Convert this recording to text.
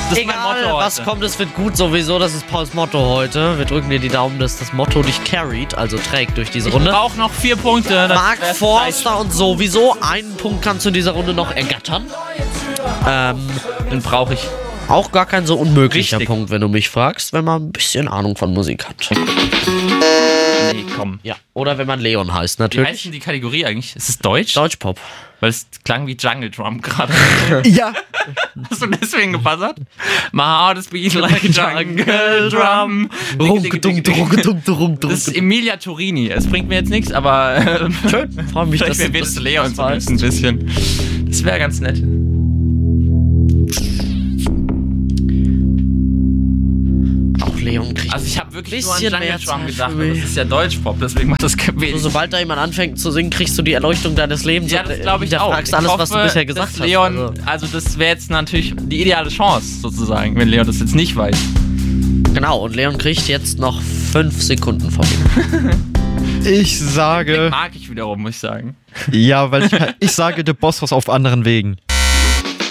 Das ist mein Motto heute. Was kommt, es wird gut sowieso. Das ist Pauls Motto heute. Wir drücken dir die Daumen, dass das Motto dich carried, also trägt durch diese Runde. Ich brauche noch 4 Punkte. Mark Forster und sowieso. Einen Punkt kannst du in dieser Runde noch ergattern. Den brauche ich. Auch gar kein so unmöglicher Richtig. Punkt, wenn du mich fragst, wenn man ein bisschen Ahnung von Musik hat. Nee, komm. Ja, oder wenn man Leon heißt, Wie natürlich. heißt denn die Kategorie eigentlich? Ist es Deutsch? Deutschpop. Weil es klang wie Jungle Drum gerade. Ja. Hast du deswegen gebuzzert? My heart is beating like a Jungle Drum. Das ist Emilia Turini. Es bringt mir jetzt nichts, aber Schön, freue mich, dass vielleicht du wird es Leon so weißt. ein bisschen. Das wäre ganz nett. Auch Leon kriegt. Also ich habe wirklich nur an Bisschen Jungle mehr Drum Zeit gedacht, für aber mich. das ist ja Deutschpop, deswegen macht das wenig. Sobald da jemand anfängt zu singen, kriegst du die Erleuchtung deines Lebens. Ja, das glaube ich Da auch. fragst Ich alles, hoffe, was du bisher gesagt dass hast. Leon, also das wäre jetzt natürlich die ideale Chance, sozusagen, wenn Leon das jetzt nicht weiß. Genau, und Leon kriegt jetzt noch 5 Sekunden von mir. Ich sage, Mag ich wiederum, muss ich sagen. ja, weil ich sage The Boss was auf anderen Wegen.